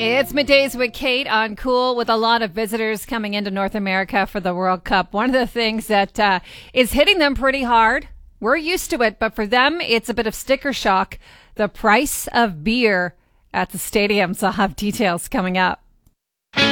It's middays with Kate on Cool, with a lot of visitors coming into North America for the World Cup. One of the things that is hitting them pretty hard, we're used to it, but for them, it's a bit of sticker shock. The price of beer at the stadiums. I'll have details coming up.